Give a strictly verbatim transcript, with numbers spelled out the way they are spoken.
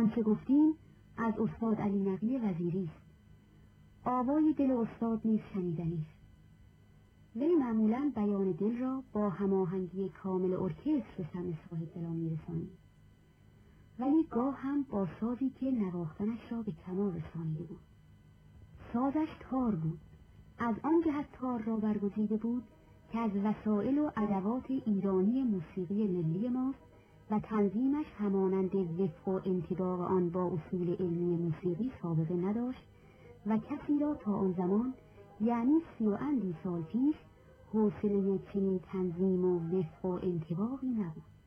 آنچه گفتیم از استاد علی نقی وزیری است. آوای دل استاد نیز شنیدنی است. وی معمولاً بیان دل را با هماهنگی کامل ارکستر به سمع صاحب دلان می‌رساند، ولی گاه هم با سازی که نواختنش را به کمال رسانیده بود. سازش تار بود، از آن جهت تار را برگزیده بود که از وسایل و ادوات ایرانی موسیقی ملی ماست و تنظیمش همانند وفق و انطباق آن با اصول علمی موسیقی سابقه نداشت و کسی را تا آن زمان، یعنی سی و اندی سال پیش، حوصله چنین تنظیم و وفق و انطباقی نبود.